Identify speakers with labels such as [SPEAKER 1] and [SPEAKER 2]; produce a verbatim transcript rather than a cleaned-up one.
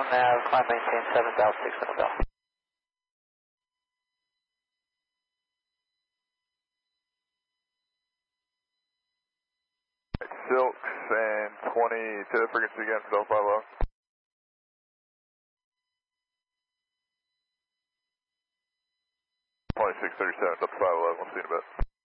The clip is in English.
[SPEAKER 1] nav, climb maintain seven thousand six hundred Bell.
[SPEAKER 2] Silks and twenty to the frequency again, Delta five oh. twenty-six thirty-seven, Delta five eleven, we'll see you in a bit.